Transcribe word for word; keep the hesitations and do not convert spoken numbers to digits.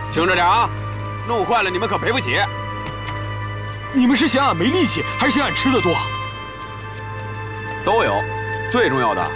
轻着点啊，弄坏了你们可赔不起。 你们是嫌俺没力气，还是嫌俺吃的多？ 都有，最重要的